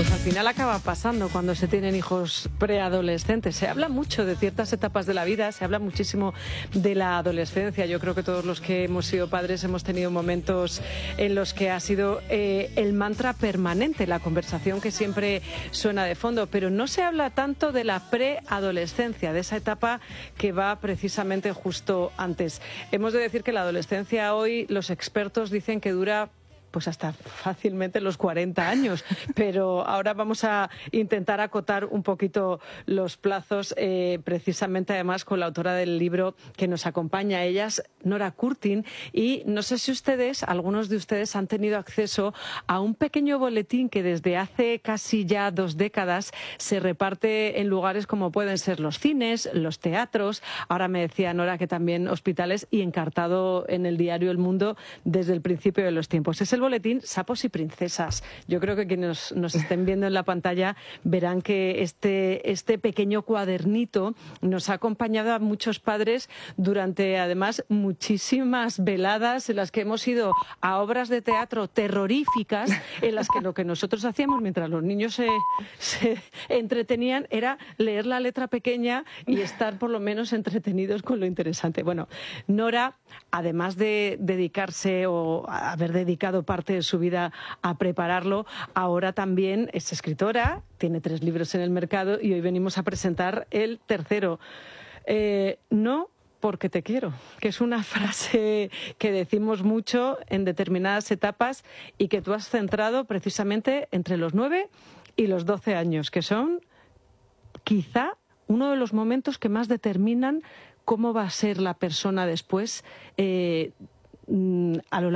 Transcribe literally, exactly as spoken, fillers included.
Pues al final acaba pasando cuando se tienen hijos preadolescentes. Se habla mucho de ciertas etapas de la vida, se habla muchísimo de la adolescencia. Yo creo que todos los que hemos sido padres hemos tenido momentos en los que ha sido eh, el mantra permanente, la conversación que siempre suena de fondo, pero no se habla tanto de la preadolescencia, de esa etapa que va precisamente justo antes. Hemos de decir que la adolescencia hoy, los expertos dicen que dura pues hasta fácilmente los cuarenta años, pero ahora vamos a intentar acotar un poquito los plazos, eh, precisamente además con la autora del libro que nos acompaña, ella es Nora Curtin, y no sé si ustedes, algunos de ustedes han tenido acceso a un pequeño boletín que desde hace casi ya dos décadas se reparte en lugares como pueden ser los cines, los teatros, ahora me decía Nora que también hospitales, y encartado en el diario El Mundo desde el principio de los tiempos. Es el boletín Sapos y Princesas. Yo creo que quienes nos, nos estén viendo en la pantalla verán que este, este pequeño cuadernito nos ha acompañado a muchos padres durante, además, muchísimas veladas en las que hemos ido a obras de teatro terroríficas, en las que lo que nosotros hacíamos mientras los niños se, se entretenían era leer la letra pequeña y estar por lo menos entretenidos con lo interesante. Bueno, Nora, además de dedicarse o haber dedicado parte de su vida a prepararlo, ahora también es escritora, tiene tres libros en el mercado y hoy venimos a presentar el tercero. Eh, no porque te quiero, que es una frase que decimos mucho en determinadas etapas y que tú has centrado precisamente entre los nueve y los doce años, que son quizá uno de los momentos que más determinan cómo va a ser la persona después eh, a lo largo